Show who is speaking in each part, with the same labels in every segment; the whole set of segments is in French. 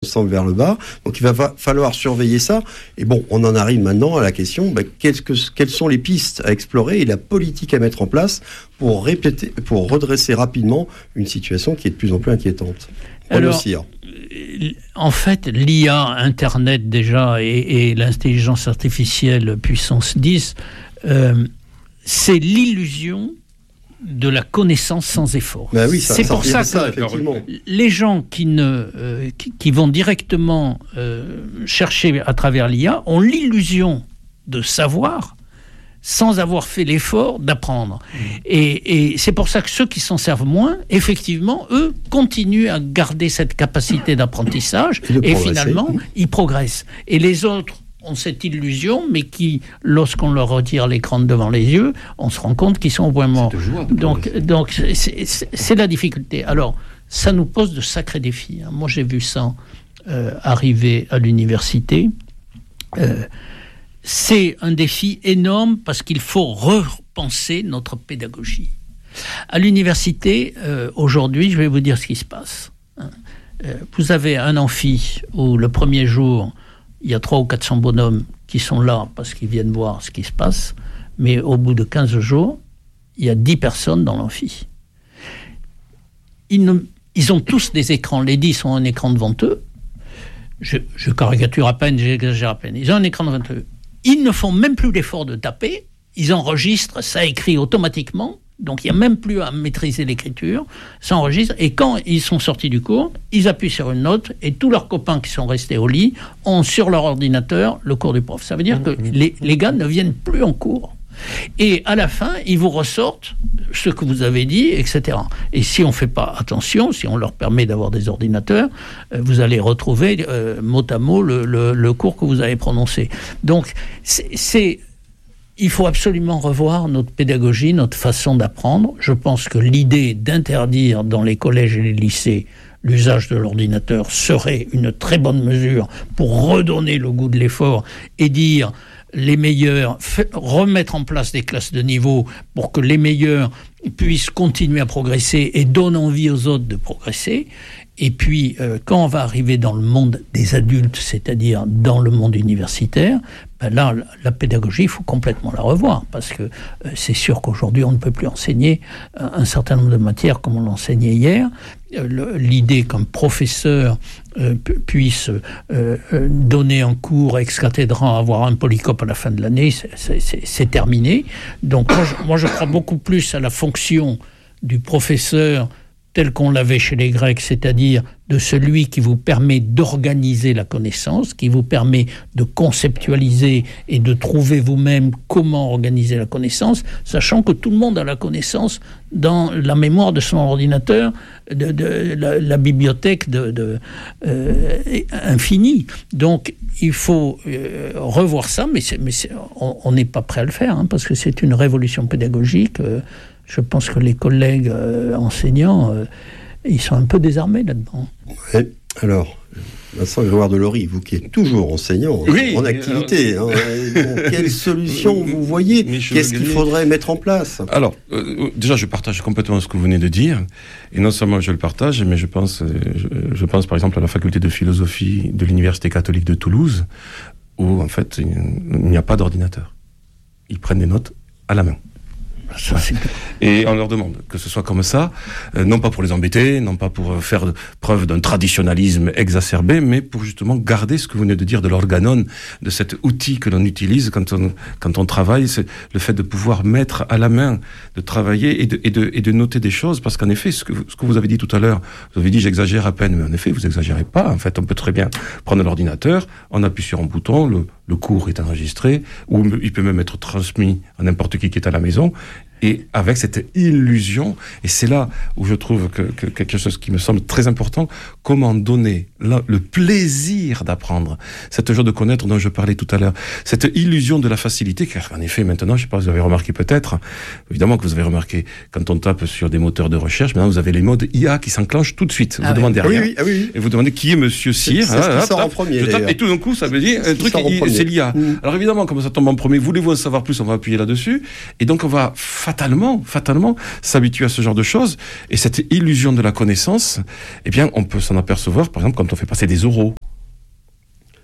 Speaker 1: semble vers le bas. Donc il va falloir surveiller ça. Et bon, on en arrive maintenant à la question, quelles sont les pistes à explorer et la politique à mettre en place pour redresser rapidement une situation qui est de plus en plus inquiétante.
Speaker 2: Alors, en fait, l'IA, Internet déjà, et l'intelligence artificielle puissance 10, c'est l'illusion de la connaissance sans effort.
Speaker 1: Ben oui,
Speaker 2: c'est pour ça que
Speaker 1: effectivement,
Speaker 2: les gens qui vont directement chercher à travers l'IA ont l'illusion de savoir sans avoir fait l'effort d'apprendre. Et c'est pour ça que ceux qui s'en servent moins, effectivement, eux, continuent à garder cette capacité d'apprentissage et finalement, ils progressent. Et les autres ont cette illusion, mais qui, lorsqu'on leur retire l'écran devant les yeux, on se rend compte qu'ils sont au point mort. Donc c'est la difficulté. Alors, ça nous pose de sacrés défis. Moi, j'ai vu ça arriver à l'université. C'est un défi énorme parce qu'il faut repenser notre pédagogie. À l'université, aujourd'hui, je vais vous dire ce qui se passe. Vous avez un amphi où le premier jour, il y a 300 ou 400 bonhommes qui sont là parce qu'ils viennent voir ce qui se passe, mais au bout de 15 jours, il y a 10 personnes dans l'amphi. Ils ont tous des écrans, les 10 ont un écran devant eux. Je caricature à peine, j'exagère à peine. Ils ont un écran devant eux. Ils ne font même plus l'effort de taper, ils enregistrent, ça écrit automatiquement, donc il n'y a même plus à maîtriser l'écriture, ça enregistre, et quand ils sont sortis du cours, ils appuient sur une note, et tous leurs copains qui sont restés au lit ont sur leur ordinateur le cours du prof. Ça veut dire que les gars ne viennent plus en cours. Et à la fin, ils vous ressortent ce que vous avez dit, etc. Et si on ne fait pas attention, si on leur permet d'avoir des ordinateurs, vous allez retrouver mot à mot le cours que vous avez prononcé. Donc, il faut absolument revoir notre pédagogie, notre façon d'apprendre. Je pense que l'idée d'interdire dans les collèges et les lycées l'usage de l'ordinateur serait une très bonne mesure pour redonner le goût de l'effort et dire les meilleurs, remettre en place des classes de niveau pour que les meilleurs puissent continuer à progresser et donnent envie aux autres de progresser. Et puis, quand on va arriver dans le monde des adultes, c'est-à-dire dans le monde universitaire, là, la pédagogie, il faut complètement la revoir, parce que c'est sûr qu'aujourd'hui, on ne peut plus enseigner un certain nombre de matières comme on l'enseignait hier. L'idée qu'un professeur puisse donner un cours ex cathedra, avoir un polycope à la fin de l'année, c'est terminé. Donc, moi, je crois beaucoup plus à la fonction du professeur tel qu'on l'avait chez les Grecs, c'est-à-dire de celui qui vous permet d'organiser la connaissance, qui vous permet de conceptualiser et de trouver vous-même comment organiser la connaissance, sachant que tout le monde a la connaissance dans la mémoire de son ordinateur, de la bibliothèque infinie. Donc, il faut revoir ça, mais on n'est pas prêt à le faire, parce que c'est une révolution pédagogique. Je pense que les collègues enseignants, ils sont un peu désarmés là-dedans.
Speaker 1: Oui. Alors, Vincent Grégoire Delory, vous qui êtes toujours enseignant en activité, quelle solution vous voyez ? Qu'est-ce qu'il faudrait mettre en place ?
Speaker 3: Alors, déjà, je partage complètement ce que vous venez de dire, et non seulement je le partage, mais je pense par exemple à la faculté de philosophie de l'Université catholique de Toulouse, où en fait, il n'y a pas d'ordinateur. Ils prennent des notes à la main. Et on leur demande que ce soit comme ça, non pas pour les embêter, non pas pour faire preuve d'un traditionnalisme exacerbé, mais pour justement garder ce que vous venez de dire de l'organon, de cet outil que l'on utilise quand on travaille, c'est le fait de pouvoir mettre à la main, de travailler et de noter des choses, parce qu'en effet, ce que vous avez dit tout à l'heure, vous avez dit j'exagère à peine, mais en effet, vous exagérez pas. En fait, on peut très bien prendre l'ordinateur, on appuie sur un bouton, le cours est enregistré, ou il peut même être transmis à n'importe qui est à la maison. Et avec cette illusion, et c'est là où je trouve que quelque chose qui me semble très important, comment donner le plaisir d'apprendre, cette joie de connaître dont je parlais tout à l'heure, cette illusion de la facilité, car en effet maintenant, je ne sais pas si vous avez remarqué peut-être, évidemment que vous avez remarqué, quand on tape sur des moteurs de recherche, maintenant vous avez les modes IA qui s'enclenchent tout de suite, vous demandez rien,
Speaker 1: oui.
Speaker 3: et vous demandez qui est Monsieur Cyr,
Speaker 1: c'est ce qui sort en premier,
Speaker 3: et tout d'un coup ça veut dire un truc, c'est l'IA. Alors évidemment, comme ça tombe en premier, voulez-vous en savoir plus, on va appuyer là-dessus, et donc on va fatalement s'habituer à ce genre de choses, et cette illusion de la connaissance, eh bien, on peut s'en apercevoir, par exemple, quand on fait passer des oraux.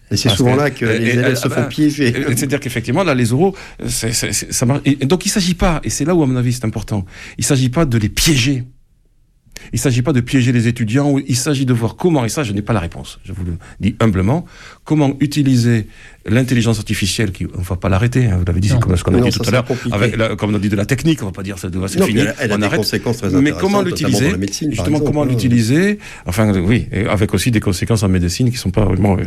Speaker 1: Et c'est souvent là que les élèves se font piéger.
Speaker 3: C'est-à-dire qu'effectivement, là, les oraux, ça marche. Et donc, il ne s'agit pas, et c'est là où, à mon avis, c'est important, il ne s'agit pas de les piéger. Il ne s'agit pas de piéger les étudiants, il s'agit de voir comment, et ça, je n'ai pas la réponse, je vous le dis humblement, comment utiliser l'intelligence artificielle, on ne va pas l'arrêter, hein, vous l'avez dit, c'est comme ce qu'on a dit tout à l'heure, comme on a dit de la technique, on ne va pas dire ça, c'est fini,
Speaker 1: elle a des conséquences très intéressantes,
Speaker 3: mais comment l'utiliser,
Speaker 1: dans la médecine,
Speaker 3: justement, comment l'utiliser, enfin, oui, et avec aussi des conséquences en médecine qui ne sont pas vraiment...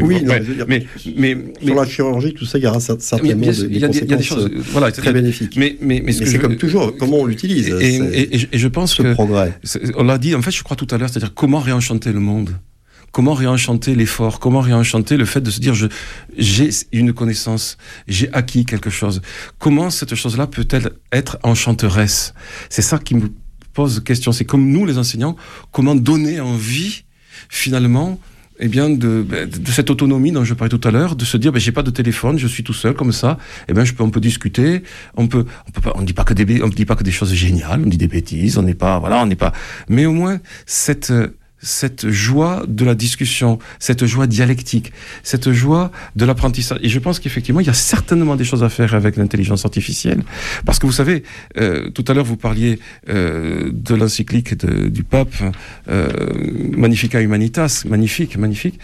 Speaker 1: mais sur la chirurgie, tout ça, il y aura certainement des conséquences très bénéfiques. Mais c'est comme toujours, comment on l'utilise,
Speaker 3: et je pense que...
Speaker 1: progrès.
Speaker 3: On l'a dit, en fait, je crois tout à l'heure, c'est-à-dire comment réenchanter le monde. Comment réenchanter l'effort, comment réenchanter le fait de se dire j'ai une connaissance, j'ai acquis quelque chose. Comment cette chose-là peut-elle être enchanteresse? C'est ça qui me pose question. C'est comme nous, les enseignants, comment donner envie, finalement, eh bien, de cette autonomie dont je parlais tout à l'heure, de se dire, j'ai pas de téléphone, je suis tout seul, comme ça, eh bien, on peut discuter, on dit pas que des choses géniales, on dit des bêtises, on n'est pas, mais au moins, cette joie de la discussion, cette joie dialectique, cette joie de l'apprentissage. Et je pense qu'effectivement, il y a certainement des choses à faire avec l'intelligence artificielle. Parce que vous savez, tout à l'heure, vous parliez de l'encyclique du pape, Magnificat Humanitas, magnifique.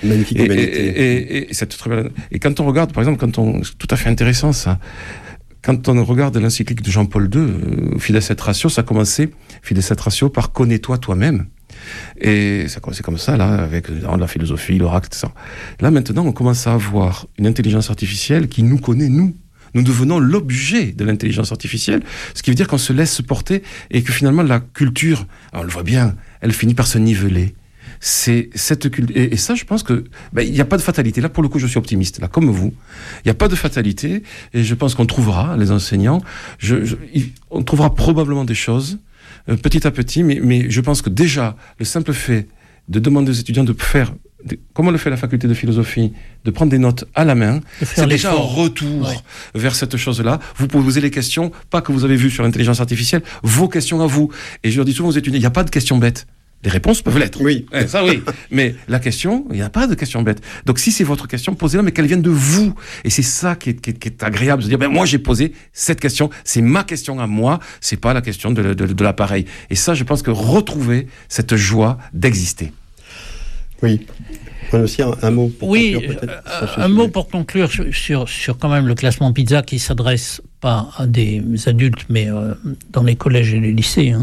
Speaker 3: Et cette très belle... Et quand on regarde, par exemple, c'est tout à fait intéressant ça, quand on regarde l'encyclique de Jean-Paul II, Fides et Ratio, ça a commencé, Fides et Ratio, par « Connais-toi toi-même ». Et ça commençait comme ça, là, avec la philosophie, l'oracle, tout ça. Là, maintenant, on commence à avoir une intelligence artificielle qui nous connaît, nous. Nous devenons l'objet de l'intelligence artificielle, ce qui veut dire qu'on se laisse porter et que finalement, la culture, on le voit bien, elle finit par se niveler. C'est cette culture. Et ça, je pense que il n'y a pas de fatalité. Là, pour le coup, je suis optimiste, là, comme vous. Il n'y a pas de fatalité, et je pense qu'on trouvera, les enseignants, on trouvera probablement des choses, petit à petit, mais je pense que déjà, le simple fait de demander aux étudiants de faire, comme on le fait à la faculté de philosophie, de prendre des notes à la main, c'est déjà un retour vers cette chose-là. Vous pouvez poser les questions, pas que vous avez vues sur l'intelligence artificielle, vos questions à vous. Et je leur dis souvent aux étudiants, il n'y a pas de questions bêtes. Les réponses peuvent l'être.
Speaker 1: Oui.
Speaker 3: Ça, oui. Mais la question, il n'y a pas de question bête. Donc, si c'est votre question, posez-la, mais qu'elle vienne de vous. Et c'est ça qui est agréable, de se dire, moi, j'ai posé cette question. C'est ma question à moi. C'est pas la question de l'appareil. Et ça, je pense que retrouver cette joie d'exister.
Speaker 1: Oui. Aussi un mot pour conclure, peut-être.
Speaker 2: Un mot pour conclure sur quand même le classement PISA qui s'adresse pas à des adultes, mais dans les collèges et les lycées.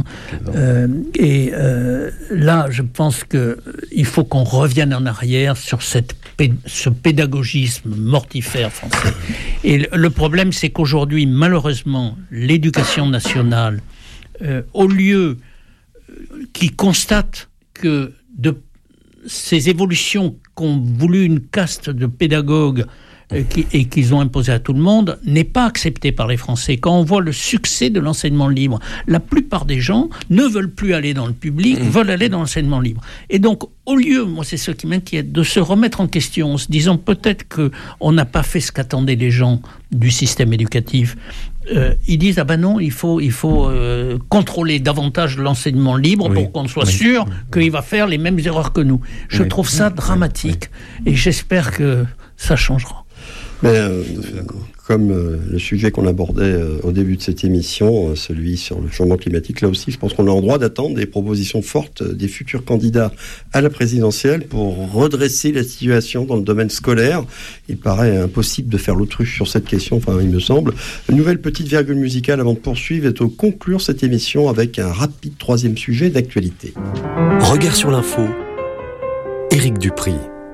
Speaker 2: Là, je pense qu'il faut qu'on revienne en arrière sur ce pédagogisme mortifère français. Et le problème, c'est qu'aujourd'hui, malheureusement, l'éducation nationale, au lieu qui constate que ces évolutions qu'ont voulu une caste de pédagogues et qu'ils ont imposé à tout le monde n'est pas acceptée par les Français. Quand on voit le succès de l'enseignement libre, la plupart des gens ne veulent plus aller dans le public, veulent aller dans l'enseignement libre. Et donc, au lieu, moi c'est ce qui m'inquiète, de se remettre en question en se disant peut-être qu'on n'a pas fait ce qu'attendaient les gens du système éducatif, ils disent non, il faut contrôler davantage l'enseignement libre pour qu'on soit sûr qu'il va faire les mêmes erreurs que nous. Je trouve ça dramatique et j'espère que ça changera.
Speaker 1: Mais, comme le sujet qu'on abordait au début de cette émission, celui sur le changement climatique, là aussi, je pense qu'on est en droit d'attendre des propositions fortes des futurs candidats à la présidentielle pour redresser la situation dans le domaine scolaire. Il paraît impossible de faire l'autruche sur cette question, enfin, il me semble. Une nouvelle petite virgule musicale avant de poursuivre et de conclure cette émission avec un rapide troisième sujet d'actualité.
Speaker 4: Regard sur l'info, Éric Dupry.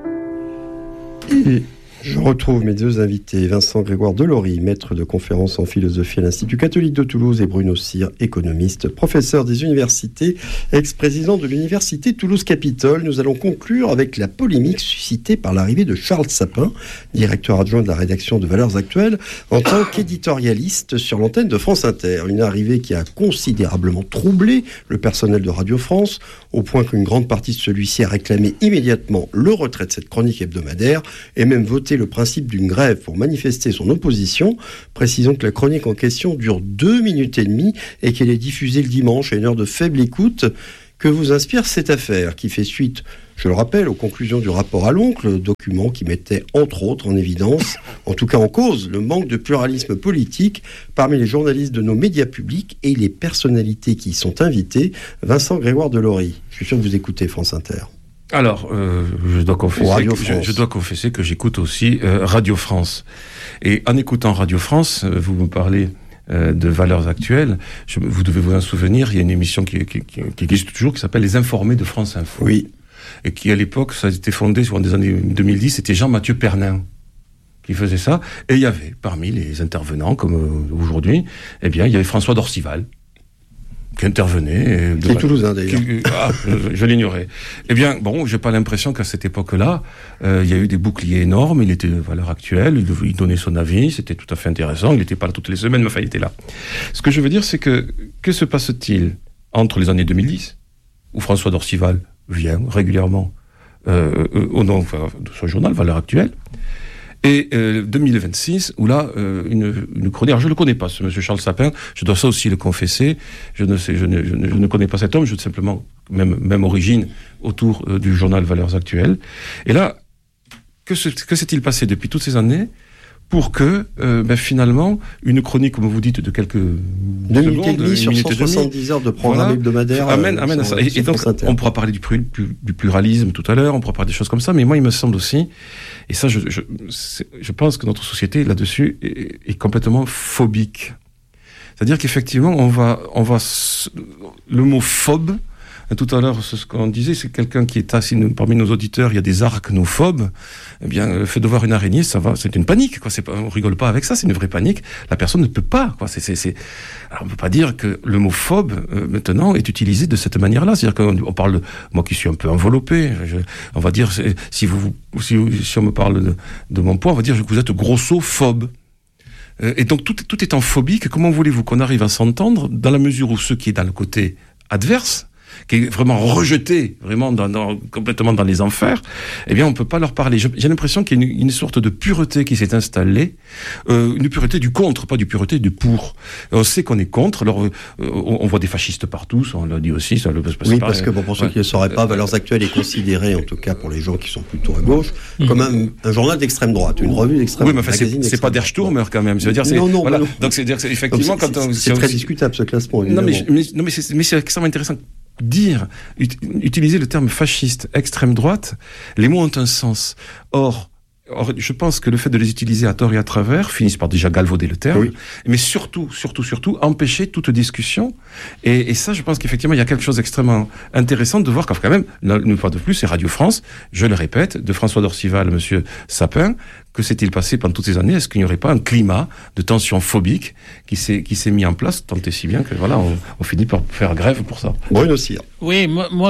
Speaker 1: Je retrouve mes deux invités, Vincent Grégoire Delory, maître de conférences en philosophie à l'Institut catholique de Toulouse, et Bruno Cyr, économiste, professeur des universités, ex-président de l'université Toulouse-Capitole. Nous allons conclure avec la polémique suscitée par l'arrivée de Charles Sapin, directeur adjoint de la rédaction de Valeurs Actuelles, en tant qu'éditorialiste sur l'antenne de France Inter. Une arrivée qui a considérablement troublé le personnel de Radio France, au point qu'une grande partie de celui-ci a réclamé immédiatement le retrait de cette chronique hebdomadaire et même voté le principe d'une grève pour manifester son opposition. Précisons que la chronique en question dure 2 minutes et demie et qu'elle est diffusée le dimanche à une heure de faible écoute. Que vous inspire cette affaire qui fait suite Je le rappelle, aux conclusions du rapport à l'oncle, document qui mettait entre autres en évidence, en tout cas en cause, le manque de pluralisme politique parmi les journalistes de nos médias publics et les personnalités qui y sont invitées. Vincent Grégoire Delory, je suis sûr que vous écoutez France Inter.
Speaker 3: Alors, je dois confesser que j'écoute aussi Radio France. Et en écoutant Radio France, vous me parlez de valeurs actuelles. Vous devez vous en souvenir, il y a une émission qui existe toujours, qui s'appelle Les Informés de France Info.
Speaker 1: Oui.
Speaker 3: Et qui, à l'époque, ça a été fondé sur des années 2010, c'était Jean-Mathieu Pernin qui faisait ça. Et il y avait, parmi les intervenants, comme aujourd'hui, eh bien, il y avait François Dorcival, qui intervenait.
Speaker 1: Qui est toulousain, d'ailleurs.
Speaker 3: Je l'ignorais. Eh bien, bon, j'ai pas l'impression qu'à cette époque-là, il y a eu des boucliers énormes, il était de valeur actuelle, il donnait son avis, c'était tout à fait intéressant, il n'était pas là toutes les semaines, mais enfin, il était là. Ce que je veux dire, c'est que se passe-t-il entre les années 2010, où François Dorcival vient régulièrement au nom de son journal, Valeurs Actuelles, et 2026, où là, une chronique, alors je ne le connais pas, ce monsieur Charles Sapin, je dois ça aussi le confesser, je ne connais pas cet homme, je simplement, même origine, autour du journal Valeurs Actuelles. Et là, que s'est-il passé depuis toutes ces années pour que, finalement, une chronique, comme vous dites, de quelques
Speaker 1: 2 minutes et demie sur 170 heures de programme hebdomadaire.
Speaker 3: Amène à ça. Et donc, on pourra parler du pluralisme tout à l'heure, on pourra parler des choses comme ça, mais moi, il me semble aussi, et ça, je pense que notre société, là-dessus, est complètement phobique. C'est-à-dire qu'effectivement, on va le mot phobe, tout à l'heure, ce qu'on disait, c'est quelqu'un qui est assis parmi nos auditeurs, il y a des arachnophobes. Eh bien, le fait de voir une araignée, c'est une panique, quoi. On rigole pas avec ça, c'est une vraie panique. La personne ne peut pas, quoi. Alors, on peut pas dire que le mot phobe, maintenant, est utilisé de cette manière-là. C'est-à-dire qu'on parle moi qui suis un peu enveloppé, on va dire, si on me parle de mon poids, on va dire que vous êtes grossophobe. Et donc, tout étant phobique, comment voulez-vous qu'on arrive à s'entendre dans la mesure où ce qui est dans le côté adverse, qui est vraiment rejeté, vraiment complètement dans les enfers, eh bien, on peut pas leur parler. J'ai l'impression qu'il y a une sorte de pureté qui s'est installée, une pureté du contre, pas du pureté du pour. On sait qu'on est contre, alors on voit des fascistes partout, ça, on l'a dit aussi, ça le passe pas.
Speaker 1: Oui, parce que pour ceux qui ne le sauraient pas, Valeurs Actuelles est considéré, en tout cas pour les gens qui sont plutôt à gauche, comme un journal d'extrême droite, une revue d'extrême droite.
Speaker 3: Oui, mais enfin, c'est pas Der Stürmer quand même. C'est-à-dire,
Speaker 1: non.
Speaker 3: Donc, c'est-à-dire que effectivement,
Speaker 1: c'est très discutable ce classement, évidemment.
Speaker 3: Non, mais c'est extrêmement intéressant. Utiliser le terme fasciste, extrême droite, les mots ont un sens. Or, je pense que le fait de les utiliser à tort et à travers finissent par déjà galvauder le terme, oui. Mais surtout, empêcher toute discussion. Et ça, je pense qu'effectivement, il y a quelque chose d'extrêmement intéressant de voir quand même, une fois de plus, c'est Radio France, je le répète, de François Dorcival, monsieur Sapin, que s'est-il passé pendant toutes ces années? Est-ce qu'il n'y aurait pas un climat de tension phobique qui s'est mis en place, tant et si bien que voilà, on finit par faire grève pour ça.
Speaker 1: Bruno Cyr.
Speaker 2: Oui, moi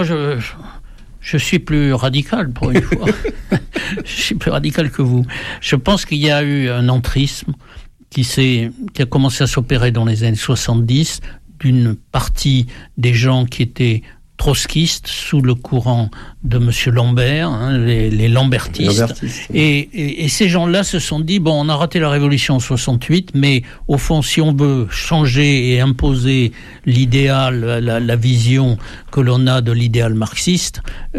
Speaker 2: je suis plus radical pour une fois. Je suis plus radical que vous. Je pense qu'il y a eu un entrisme qui a commencé à s'opérer dans les années 70 d'une partie des gens qui étaient trotskistes sous le courant de M. Lambert, les lambertistes. Et ces gens-là se sont dit, bon, on a raté la révolution en 68, mais au fond, si on veut changer et imposer l'idéal, la vision que l'on a de l'idéal marxiste,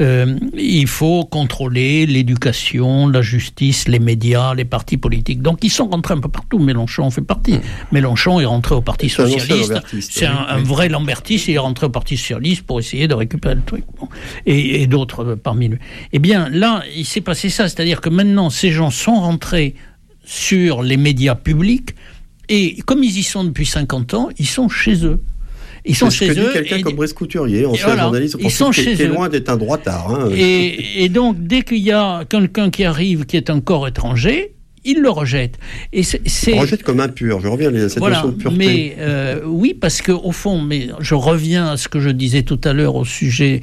Speaker 2: il faut contrôler l'éducation, la justice, les médias, les partis politiques. Donc ils sont rentrés un peu partout. Mélenchon en fait partie. Mélenchon est rentré au Parti socialiste. C'est un vrai lambertiste. Il est rentré au Parti socialiste pour essayer de récupérer le truc. Bon. Et d'autres parmi lui. Eh bien, là, il s'est passé ça. C'est-à-dire que maintenant, ces gens sont rentrés sur les médias publics et comme ils y sont depuis 50 ans, ils sont chez eux. Ils sont chez eux. C'est ce que dit quelqu'un comme Brice Couturier, ancien journaliste, ils sont chez eux.
Speaker 1: Qui est loin d'être un droitard. Hein.
Speaker 2: Et donc, dès qu'il y a quelqu'un qui arrive qui est un corps étranger, il le rejette.
Speaker 1: On rejette comme impur. Je reviens à cette notion de pureté.
Speaker 2: Mais oui, parce que au fond, mais je reviens à ce que je disais tout à l'heure au sujet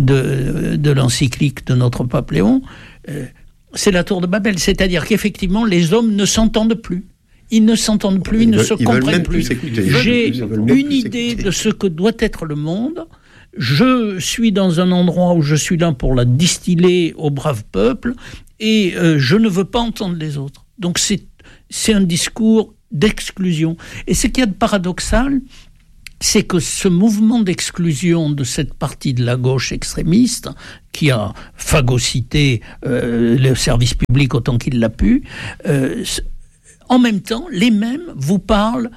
Speaker 2: de l'encyclique de notre pape Léon. C'est la tour de Babel, c'est-à-dire qu'effectivement, les hommes ne s'entendent plus. Ils ne s'entendent plus, ils ne se comprennent plus. J'ai une idée de ce que doit être le monde. Je suis dans un endroit où je suis là pour la distiller au brave peuple et je ne veux pas entendre les autres. Donc c'est un discours d'exclusion. Et ce qu'il y a de paradoxal, c'est que ce mouvement d'exclusion de cette partie de la gauche extrémiste, qui a phagocyté le service public autant qu'il l'a pu, en même temps, les mêmes vous parlent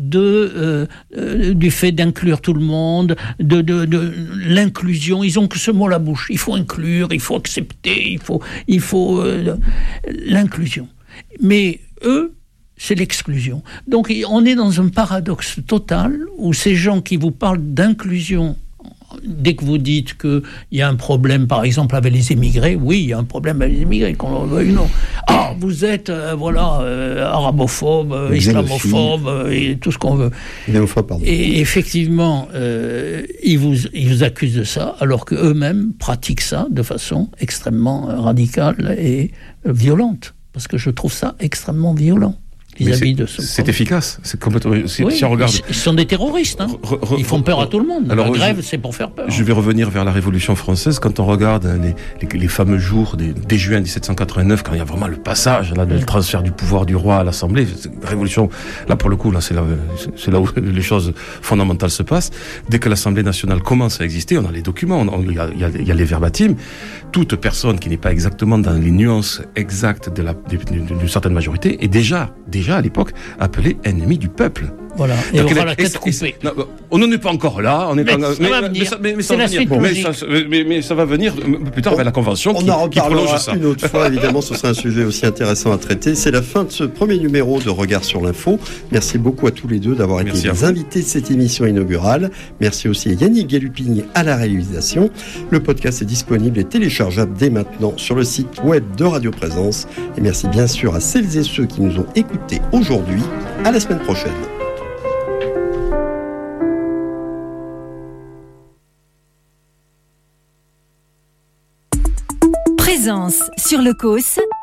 Speaker 2: du fait d'inclure tout le monde, de l'inclusion. Ils ont que ce mot à la bouche. Il faut inclure, il faut accepter, il faut l'inclusion. Mais eux, c'est l'exclusion. Donc on est dans un paradoxe total où ces gens qui vous parlent d'inclusion, dès que vous dites qu'il y a un problème, par exemple, avec les émigrés, oui, il y a un problème avec les émigrés, qu'on le veuille ou non. Ah, vous êtes, arabophobe, islamophobe, et tout ce qu'on veut.
Speaker 1: Pardon.
Speaker 2: Et effectivement, ils vous accusent de ça, alors qu'eux-mêmes pratiquent ça de façon extrêmement radicale et violente. Parce que je trouve ça extrêmement violent.
Speaker 3: C'est efficace. C'est complètement. Si on regarde,
Speaker 2: ils sont des terroristes. Ils font peur à tout le monde. Alors, la grève, c'est pour faire peur.
Speaker 3: Je vais revenir vers la Révolution française. Quand on regarde les fameux jours dès juin 1789, quand il y a vraiment le passage, là, le transfert du pouvoir du roi à l'Assemblée, Révolution. Là, pour le coup, là, c'est là où les choses fondamentales se passent. Dès que l'Assemblée nationale commence à exister, on a les documents, il y a les verbatim. Toute personne qui n'est pas exactement dans les nuances exactes d'une certaine majorité est déjà à l'époque appelé ennemi du peuple.
Speaker 2: Voilà. Et on aura la tête coupée.
Speaker 3: On n'en est pas encore là. On est mais ça va venir plus tard avec la convention qui prolonge ça.
Speaker 1: Une autre fois, évidemment, ce sera un sujet aussi intéressant à traiter. C'est la fin de ce premier numéro de Regard sur l'info. Merci beaucoup à tous les deux d'avoir été les invités de cette émission inaugurale. Merci aussi à Yannick Galupini à la réalisation. Le podcast est disponible et téléchargeable dès maintenant sur le site web de Radio Présence. Et merci bien sûr à celles et ceux qui nous ont écoutés aujourd'hui. À la semaine prochaine.
Speaker 5: Présence sur le COS